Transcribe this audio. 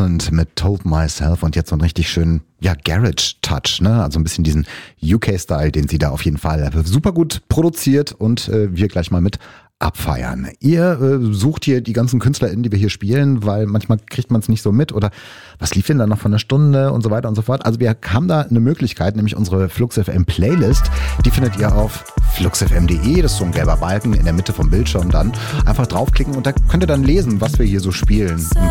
Holland mit Told Myself und jetzt so einen richtig schönen, Garage-Touch, ne? Also ein bisschen diesen UK-Style, den sie da auf jeden Fall super gut produziert und wir gleich mal mit abfeiern. Ihr sucht hier die ganzen KünstlerInnen, die wir hier spielen, weil manchmal kriegt man es nicht so mit oder was lief denn da noch von einer Stunde und so weiter und so fort. Also wir haben da eine Möglichkeit, nämlich unsere Flux FM Playlist. Die findet ihr auf fluxfm.de. Das ist so ein gelber Balken in der Mitte vom Bildschirm dann. Einfach draufklicken und da könnt ihr dann lesen, was wir hier so spielen.